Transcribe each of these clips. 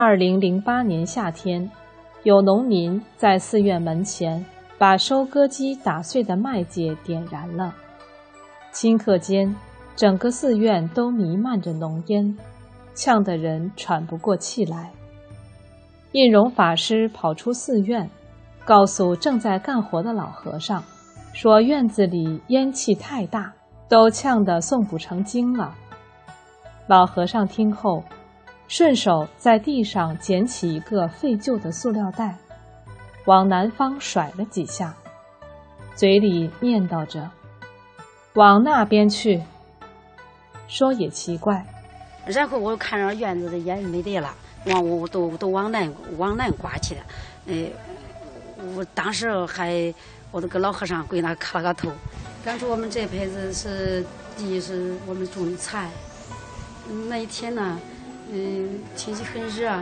2008年夏天，有农民在寺院门前把收割机打碎的麦秸点燃了，顷刻间，整个寺院都弥漫着浓烟，呛得人喘不过气来。印容法师跑出寺院，告诉正在干活的老和尚，说院子里烟气太大，都呛得诵不成经了。老和尚听后，顺手在地上捡起一个废旧的塑料袋，往南方甩了几下，嘴里念叨着：“往那边去。”说也奇怪。 然后我看着院子的烟没得了，我都往南刮去了。我当时我都跟老和尚跪那磕了个头。当初我们这辈子是第一是我们种的菜，那一天呢，天气很热，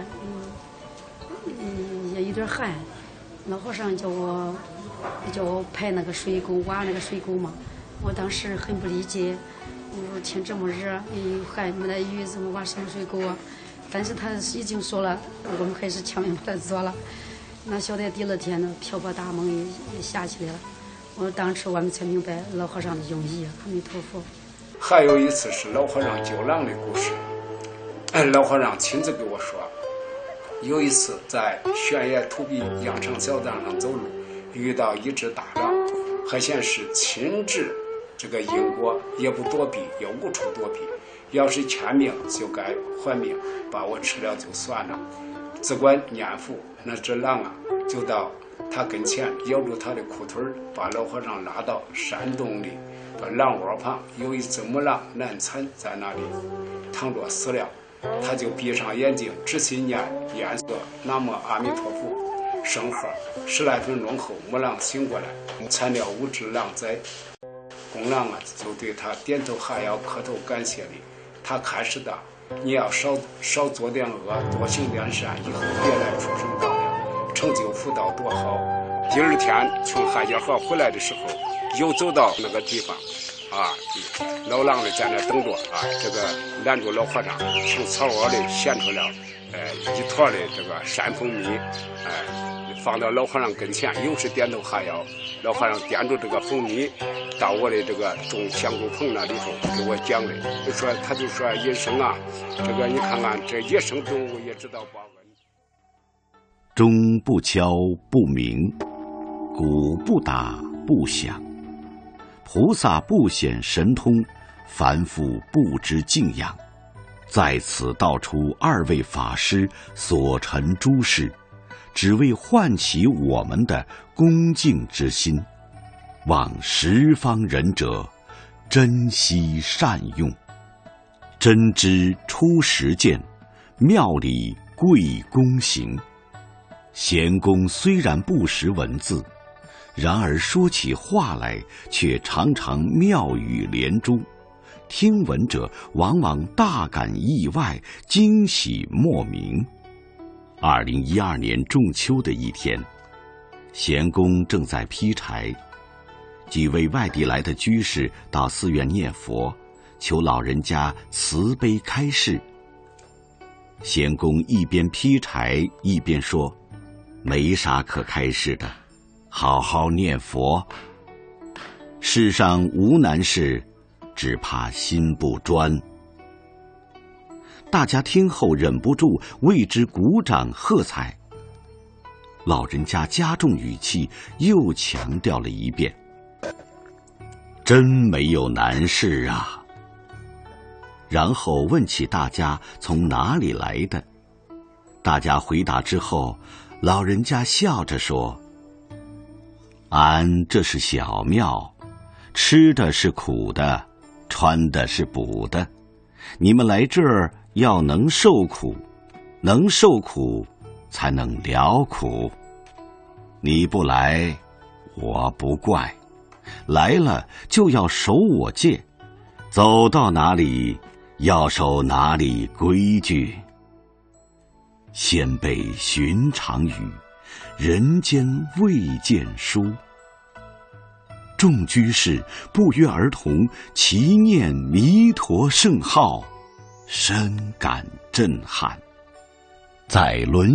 也有点寒。老和尚叫我排那个水沟，挖那个水沟嘛。我当时很不理解，我说天这么热，还没得雨，怎么挖什么水沟啊？但是他已经说了，我们还是强行把它做了。那晓得第二天呢，瓢泼大梦也下起来了。当时我们才明白老和尚的用意。阿弥陀佛。 还有一次是老和尚救狼的故事。老和尚亲自给我说，有一次在悬崖土壁羊肠小道上走路，遇到一只大狼，还显是亲至这个因果，也不躲避，也无处躲避。要是欠命就该还命，把我吃了就算了。只管念佛，那只狼啊，就到他跟前咬住他的裤腿，把老和尚拉到山洞里。把狼窝旁有一只母狼难产，在那里躺着死了。他就闭上眼睛，仔细念念诵南无阿弥陀佛圣号。10来分钟后，母狼醒过来，产了5只狼崽。公狼啊，就对他点头哈腰，磕头感谢礼。他开始的，你要少做点恶，多行点善，以后别来畜生道了，成就福道多好。第二天从汉家河回来的时候，又走到那个地方，老狼的在那等着这个拦住老和尚，从草窝里衔出了一坨的这个山蜂蜜，放到老和尚跟前，又是点头哈腰。老和尚掂住这个蜂蜜，到我的这个种香菇棚那里头给我讲的，他就说野生啊，这个你看看这野生动物也知道报恩。 钟不敲不鸣，鼓不打不响，菩萨不显神通，凡夫不知敬仰。在此道出2位法师所陈诸事，只为唤起我们的恭敬之心，望十方仁者珍惜善用。真知出实践，妙理贵公行。贤公虽然不识文字，然而说起话来却常常妙语连珠，听闻者往往大感意外，惊喜莫名。2012年仲秋的一天，贤公正在劈柴，几位外地来的居士到寺院念佛，求老人家慈悲开示。贤公一边劈柴一边说，没啥可开示的，好好念佛。世上无难事，只怕心不专。大家听后忍不住为之鼓掌喝彩。老人家加重语气，又强调了一遍，真没有难事啊。然后问起大家从哪里来的。大家回答之后，老人家笑着说，俺这是小庙，吃的是苦的，穿的是补的，你们来这儿要能受苦，能受苦才能了苦。你不来，我不怪，来了就要守我戒，走到哪里要守哪里规矩。先辈寻常语，人间未见书。众居士不约而同齐念弥陀圣号，深感震撼。 在《论